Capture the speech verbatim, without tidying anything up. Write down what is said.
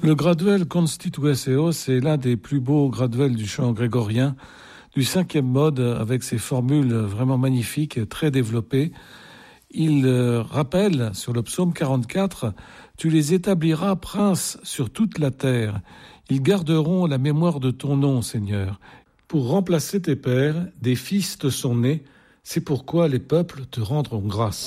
Le graduel Constitueseo, c'est l'un des plus beaux graduels du chant grégorien, du cinquième mode, avec ses formules vraiment magnifiques et très développées. Il euh, rappelle sur le psaume quarante-quatre « Tu les établiras princes sur toute la terre. Ils garderont la mémoire de ton nom, Seigneur. Pour remplacer tes pères, des fils te sont nés. C'est pourquoi les peuples te rendront grâce. »